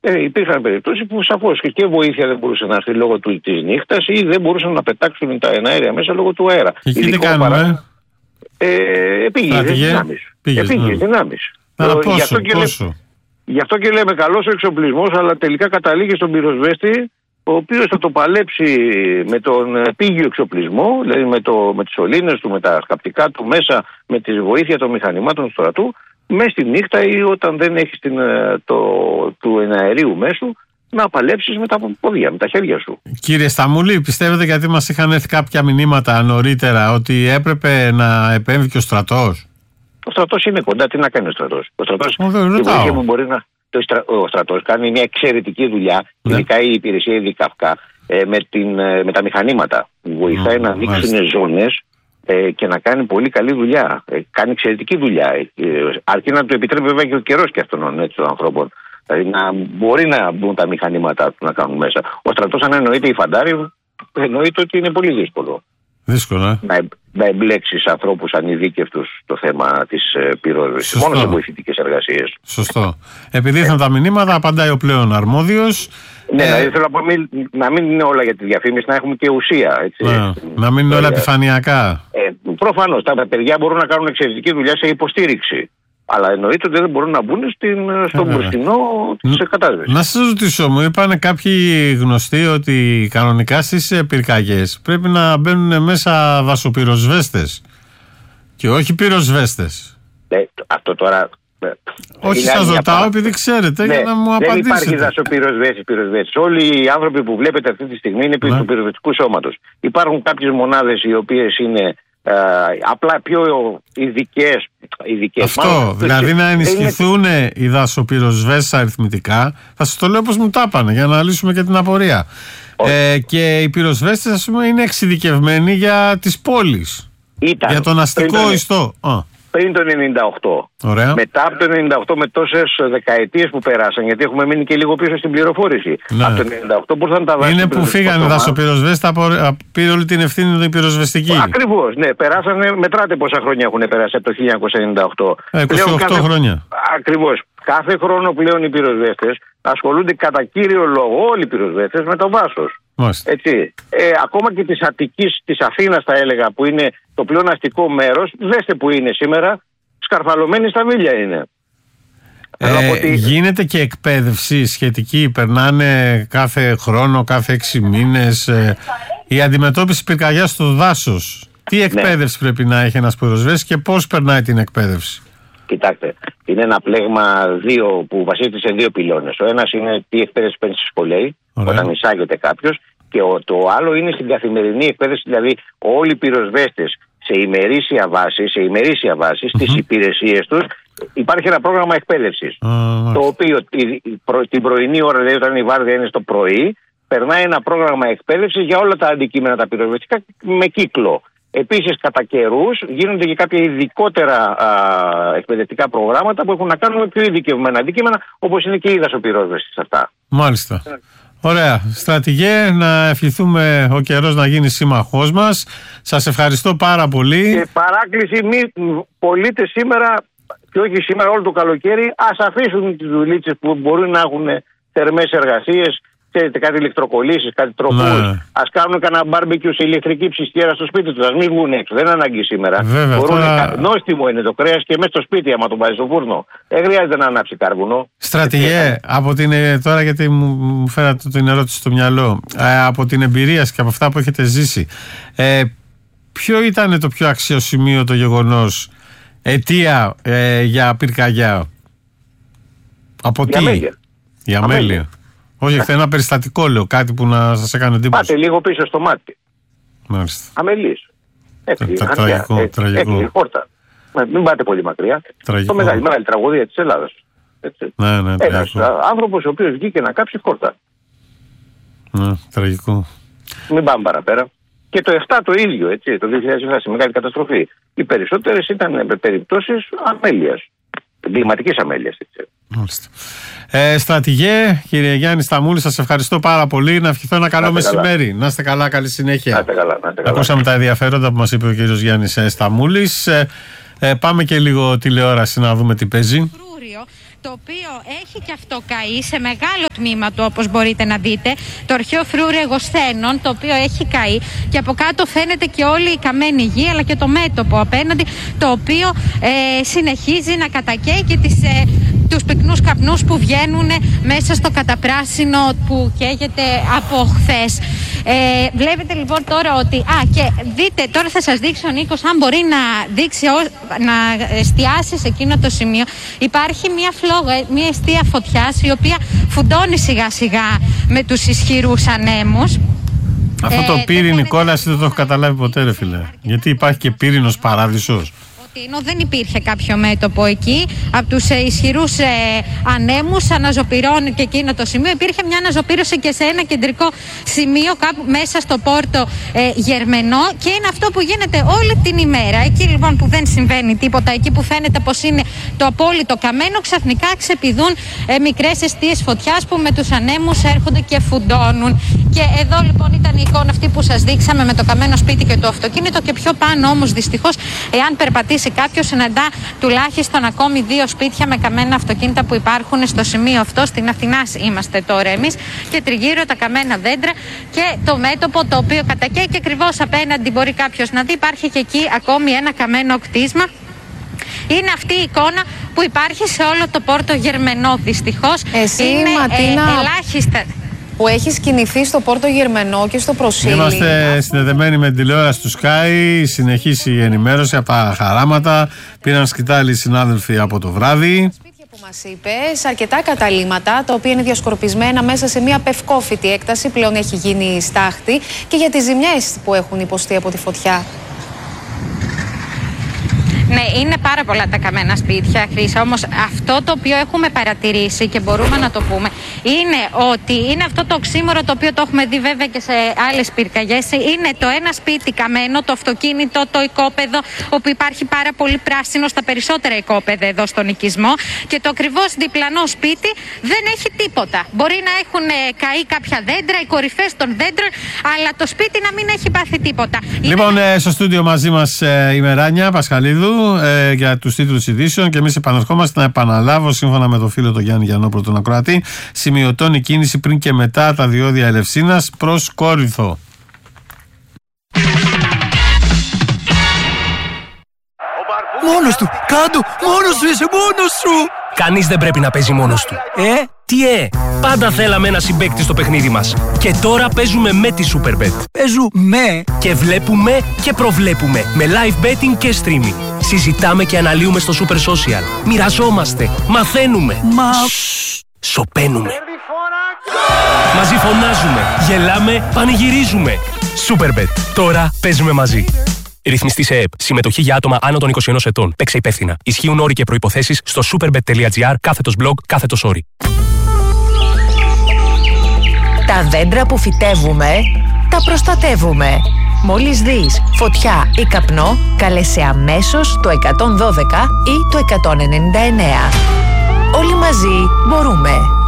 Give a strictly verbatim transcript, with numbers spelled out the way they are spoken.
Ε, υπήρχαν περιπτώσεις που σαφώς και βοήθεια δεν μπορούσε να έρθει λόγω της νύχτας ή δεν μπορούσαν να πετάξουν τα εναέρια μέσα λόγω του αέρα. Και εκεί τι κάνουμε. Παρά... Ε, πήγες δυνάμεις. Πήγες δυνάμεις. Αλλά ε, πόσο, γι' αυτό και πόσο. Λέ... Γι' αυτό και λέμε καλός ο εξοπλισμός, αλλά τελικά καταλήγει στον πυροσβέστη, ο οποίος θα το παλέψει με τον πίγιο εξοπλισμό, δηλαδή με, το, με τις σωλήνες του, με τα σκαπτικά του μέσα, με τη βοήθεια των μηχανημάτων του στρατού, μέσα στη νύχτα ή όταν δεν έχεις την, το, του εναερίου μέσου, να παλέψεις με τα πόδια, με τα χέρια σου. Κύριε Σταμούλη, πιστεύετε, γιατί μας είχαν έρθει κάποια μηνύματα νωρίτερα, ότι έπρεπε να επέμβει και ο στρατός? Ο στρατός είναι κοντά, τι να κάνει ο στρατός? Ο στρατός, ο, δεν ρωτάω. Που μπορεί να, το, ο στρατός κάνει μια εξαιρετική δουλειά, ναι. Ειδικά η υπηρεσία ειδικαυκά, ε, με, την, ε, με τα μηχανήματα. Βοηθάει mm, να δείξουν ζώνες ε, και να κάνει πολύ καλή δουλειά. Ε, κάνει εξαιρετική δουλειά. Ε, αρκεί να του επιτρέπει βέβαια και ο καιρός και αυτών έτσι, των ανθρώπων. Δηλαδή να μπορεί να μπουν τα μηχανήματά του να κάνουν μέσα. Ο στρατός, αν εννοείται οι φαντάροι, εννοείται ότι είναι πολύ δύσκολο. Δύσκολα. Να, να εμπλέξεις ανθρώπους ανειδίκευτους στο θέμα της ε, πυρόσβεσης. Μόνο σε βοηθητικές εργασίες. Σωστό. Επειδή ήρθαν τα μηνύματα, απαντάει ο πλέον αρμόδιος. Ναι, ε... δηλαδή θέλω να πω μην, να μην είναι όλα για τη διαφήμιση, να έχουμε και ουσία. Έτσι, να, να μην είναι όλα επιφανειακά. Ε, προφανώς. Τα παιδιά μπορούν να κάνουν εξαιρετική δουλειά σε υποστήριξη. Αλλά εννοείται ότι δεν μπορούν να μπουν στην, στον ε, μπροστινό της κατάστασης. Να σας ρωτήσω, μου είπαν κάποιοι γνωστοί ότι κανονικά στις πυρκαγιές πρέπει να μπαίνουν μέσα δασοπυροσβέστες και όχι πυροσβέστες. Ε, αυτό τώρα... Όχι, σας ρωτάω επειδή ξέρετε, ναι, για να μου απαντήσετε. Δεν υπάρχει δασοπυροσβέστης, πυροσβέστης. Όλοι οι άνθρωποι που βλέπετε αυτή τη στιγμή είναι ναι. του πυροσβεστικού σώματος. Υπάρχουν κάποιες μονάδες οι οποίες είναι Uh, απλά πιο ειδικές, ειδικές. Αυτό, μάλλον, δηλαδή να ενισχυθούν είναι... οι δασοπυροσβέστες αριθμητικά. Θα σας το λέω πως μου τα πάνε για να λύσουμε και την απορία. ε, Και οι πυροσβέστες, ας πούμε, είναι εξειδικευμένοι για τις πόλεις. Ήταν, για τον αστικό ιστό. Πριν το ενενήντα οκτώ. Ωραία. Μετά από το ενενήντα οκτώ, με τόσες δεκαετίες που περάσαν, γιατί έχουμε μείνει και λίγο πίσω στην πληροφόρηση. Ναι. Από το ενενήντα οκτώ μπορούσαν τα δάση. Είναι που φύγανε οι δασοπυροσβέστες, πήρε όλη την ευθύνη η πυροσβεστική. Ακριβώς, ναι. Περάσανε, μετράτε πόσα χρόνια έχουν περάσει από το χίλια εννιακόσια ενενήντα οκτώ. Ε, είκοσι οκτώ κάθε... χρόνια. Ακριβώς. Κάθε χρόνο πλέον οι πυροσβέστες ασχολούνται κατά κύριο λόγο, όλοι οι πυροσβέστες, με το δάσος. Έτσι. Ε, ακόμα και της Αττικής, της Αθήνας θα έλεγα, που είναι το πλέον αστικό μέρος, δέστε που είναι σήμερα, σκαρφαλωμένοι στα μίλια είναι. Ε, ότι... Γίνεται και εκπαίδευση σχετική, περνάνε κάθε χρόνο, κάθε έξι μήνες, ε, η αντιμετώπιση πυρκαγιάς στο δάσος. Τι εκπαίδευση ναι. πρέπει να έχει ένας πυροσβέστης και πώς περνάει την εκπαίδευση? Κοιτάξτε, είναι ένα πλέγμα δύο, που βασίζεται σε δύο πυλώνες. Ο ένας είναι τι εκπαίδευση παίρνει στη σχολή, όταν εισάγεται κάποιος, και το άλλο είναι στην καθημερινή εκπαίδευση, δηλαδή όλοι οι πυροσβέστες σε ημερήσια βάση, σε ημερήσια βάση mm-hmm. στις υπηρεσίες τους, υπάρχει ένα πρόγραμμα εκπαίδευσης. Mm-hmm. Το οποίο την πρωινή ώρα, δηλαδή όταν η βάρδια είναι στο πρωί, περνάει ένα πρόγραμμα εκπαίδευσης για όλα τα αντικείμενα τα πυροσβεστικά με κύκλο. Επίσης, κατά καιρούς γίνονται και κάποια ειδικότερα α, εκπαιδευτικά προγράμματα που έχουν να κάνουν με πιο ειδικευμένα αντικείμενα, όπως είναι και η δασοπυρόσβεση σε αυτά. Μάλιστα. Ωραία. Στρατηγέ, να ευχηθούμε ο καιρός να γίνει σύμμαχός μας. Σας ευχαριστώ πάρα πολύ. Και παράκληση, μη πολίτες σήμερα, και όχι σήμερα, όλο το καλοκαίρι, ας αφήσουν τις δουλίτσες που μπορούν να έχουν θερμές εργασίες. Ξέρετε, κάτι ηλεκτροκολλήσεις, κάτι τροχούς. Ναι. Ας κάνουν κανένα μπάρμπεκιου σε ηλεκτρική ψυχτήρα στο σπίτι τους. Ας μην βγουν έξω. Δεν είναι ανάγκη σήμερα. Βέβαια, μπορούν τώρα... να... Νόστιμο είναι το κρέας και μέσα στο σπίτι, άμα τον βάζει στο φούρνο. Δεν χρειάζεται να ανάψει κάρβουνο. Στρατηγέ, από την... τώρα γιατί μου φέρατε την ερώτηση στο μυαλό. Ε, από την εμπειρία και από αυτά που έχετε ζήσει, ε, ποιο ήταν το πιο αξιοσημείωτο γεγονός, αιτία ε, για πυρκαγιά? Από για τι? Αμέλεια. Για αμέλεια. Όχι, αυτό είναι ένα περιστατικό, λέω, κάτι που να σας έκανε εντύπωση. Πάτε λίγο πίσω στο μάτι. Μάλιστα. Αμελής. Έκλειγε, τραγικό, ε, τραγικό. Έκλειγε χόρτα. Μην πάτε πολύ μακριά. Τραγικό. Το μεγάλη, μεγάλη τραγωδία της Ελλάδας. Έτσι. Ναι, ναι, ένας άνθρωπος ο οποίος βγήκε να κάψει χόρτα. Ναι, τραγικό. Μην πάμε παραπέρα. Και το επτά το ίδιο, έτσι, το δύο χιλιάδες επτά, σε μεγάλη καταστροφή. Οι περισσότερες ήταν περιπτώσεις αμέλειας. Εγκληματικής αμέλειας, έτσι. Μάλιστα. Ε, στρατηγέ, κύριε Γιάννη Σταμούλη, σας ευχαριστώ πάρα πολύ. Να ευχηθώ ένα καλό μεσημέρι. Καλά. Να είστε καλά, καλή συνέχεια. Να είστε καλά, να είστε καλά. Ακούσαμε τα ενδιαφέροντα που μας είπε ο κύριος Γιάννης Σταμούλης. Ε, ε, πάμε και λίγο τηλεόραση να δούμε τι παίζει. το οποίο έχει και αυτό καεί σε μεγάλο τμήμα του, όπως μπορείτε να δείτε. Το αρχαίο φρούριο Αιγοσθένων, το οποίο έχει καεί, και από κάτω φαίνεται και όλη η καμένη γη, αλλά και το μέτωπο απέναντι, το οποίο ε, συνεχίζει να κατακαίει και τις, ε, τους πυκνούς καπνούς που βγαίνουν μέσα στο καταπράσινο που καίγεται από χθες. Ε, βλέπετε λοιπόν τώρα ότι... Α, και δείτε, τώρα θα σας δείξω ο Νίκος, αν μπορεί να δείξει, να εστιάσει σε εκείνο το σημείο. Υπάρχει μια φλόγα, μια εστία φωτιάς, η οποία φουντώνει σιγά σιγά με τους ισχυρούς ανέμους. Αυτό το ε, πύρι, Νικόλα, δεν το έχω καταλάβει ποτέ, ρε φίλε. Γιατί υπάρχει και πύρινος παράδεισος. Ενώ δεν υπήρχε κάποιο μέτωπο εκεί, από τους ε, ισχυρούς ε, ανέμους αναζωπυρώνει και εκείνο το σημείο. Υπήρχε μια αναζωπήρωση και σε ένα κεντρικό σημείο κάπου μέσα στο πόρτο ε, Γερμενό, και είναι αυτό που γίνεται όλη την ημέρα. Εκεί λοιπόν που δεν συμβαίνει τίποτα, εκεί που φαίνεται πως είναι το απόλυτο καμένο, ξαφνικά ξεπηδούν ε, μικρές εστίες φωτιάς που με τους ανέμους έρχονται και φουντώνουν. Και εδώ λοιπόν ήταν η εικόνα αυτή που σας δείξαμε με το καμένο σπίτι και το αυτοκίνητο, και πιο πάνω όμως δυστυχώς, εάν περπατήσει κάποιος, συναντά τουλάχιστον ακόμη δύο σπίτια με καμένα αυτοκίνητα που υπάρχουν στο σημείο αυτό. Στην Αθηνά είμαστε τώρα εμείς, και τριγύρω τα καμένα δέντρα και το μέτωπο το οποίο κατακαίει, και ακριβώς απέναντι μπορεί κάποιος να δει, υπάρχει και εκεί ακόμη ένα καμένο κτίσμα. Είναι αυτή η εικόνα που υπάρχει σε όλο το πόρτο Γερμενό, δυστυχώς. Εσύ, είναι Ματίνα, ε, ελάχιστα που έχεις κινηθεί στο πόρτο Γερμενό και στο Προσήλι. Είμαστε συνδεδεμένοι με την τηλεόραση του Sky. Συνεχίσει η ενημέρωση από τα χαράματα. Πήραν σκητάλη οι συνάδελφοι από το βράδυ. Σπίτια που μας είπες, αρκετά καταλύματα, τα οποία είναι διασκορπισμένα μέσα σε μια πευκόφυτη έκταση. Πλέον έχει γίνει στάχτη, και για τις ζημιές που έχουν υποστεί από τη φωτιά. Ναι, είναι πάρα πολλά τα καμένα σπίτια, Χρύσα, όμως αυτό το οποίο έχουμε παρατηρήσει και μπορούμε να το πούμε είναι ότι είναι αυτό το οξύμορο, το οποίο το έχουμε δει βέβαια και σε άλλες πυρκαγιές. Είναι το ένα σπίτι καμένο, το αυτοκίνητο, το οικόπεδο, όπου υπάρχει πάρα πολύ πράσινο στα περισσότερα οικόπεδα εδώ στον οικισμό, και το ακριβώς διπλανό σπίτι δεν έχει τίποτα. Μπορεί να έχουν καεί κάποια δέντρα, οι κορυφές των δέντρων, αλλά το σπίτι να μην έχει πάθει τίποτα. Λοιπόν, είναι... στο στούντιο μαζί μας ε, η Μεράνια Πασχαλίδου ε, για τους τίτλους ειδήσεων, και εμείς επανερχόμαστε να επαναλάβω, σύμφωνα με το φίλο τον Γιάννη Γιαννόπουλο, τον ακροατή, σημειωτών η κίνηση πριν και μετά τα διόδια Ελευσίνας προς Κόρινθο. Μόνος του, κάτω, μόνος σου, είσαι μόνος σου. Κανείς δεν πρέπει να παίζει μόνος του. Ε, τι ε, πάντα θέλαμε ένα συμπαίκτη στο παιχνίδι μας. Και τώρα παίζουμε με τη Superbet. Παίζουμε και βλέπουμε και προβλέπουμε με live betting και streaming. Συζητάμε και αναλύουμε στο Super Social. Μοιραζόμαστε, μαθαίνουμε. Μα... Σωπαίνουμε. Μαζί φωνάζουμε, γελάμε, πανηγυρίζουμε. Superbet. Τώρα παίζουμε μαζί. Ρυθμιστή σε ΕΕΠ. Συμμετοχή για άτομα άνω των είκοσι ενός ετών. Παίξε υπεύθυνα. Ισχύουν όροι και προϋποθέσεις στο superbet.gr κάθετος blog κάθετος όροι. Τα δέντρα που φυτεύουμε, τα προστατεύουμε. Μόλις δεις φωτιά ή καπνό, κάλεσε αμέσως το εκατόν δώδεκα ή το εκατόν ενενήντα εννέα. Όλοι μαζί μπορούμε.